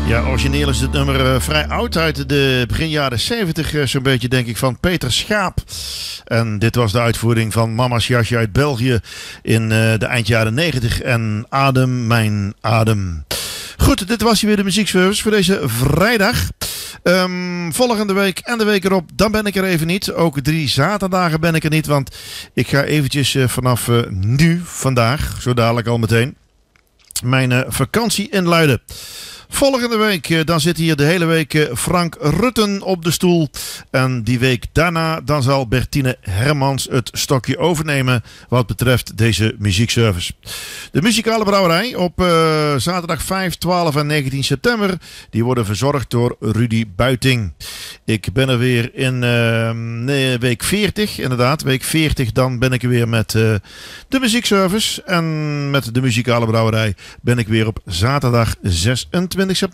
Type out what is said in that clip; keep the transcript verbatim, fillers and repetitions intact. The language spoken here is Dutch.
Ja, origineel is het nummer uh, vrij oud, uit de begin jaren zeventig, uh, zo'n beetje denk ik, van Peter Schaap. En dit was de uitvoering van Mama's Jasje uit België in uh, de eind jaren negentig en Adem, mijn adem. Goed, dit was hier weer de muziekservice voor deze vrijdag. Um, volgende week en de week erop, dan ben ik er even niet. Ook drie zaterdagen ben ik er niet, want ik ga eventjes uh, vanaf uh, nu, vandaag, zo dadelijk al meteen, mijn uh, vakantie inluiden. Volgende week, uh, dan zit hier de hele week uh, Frank Rutten op de stoel. En die week daarna, dan zal Bertine Hermans het stokje overnemen wat betreft deze muziekservice. De muzikale brouwerij op uh, zaterdag vijf, twaalf en negentien september, die worden verzorgd door Rudy Buiting. Ik ben er weer in uh, nee, week veertig, inderdaad. Week veertig, dan ben ik er weer met uh, de muziekservice. En met de muzikale brouwerij ben ik weer op zaterdag zesentwintig september.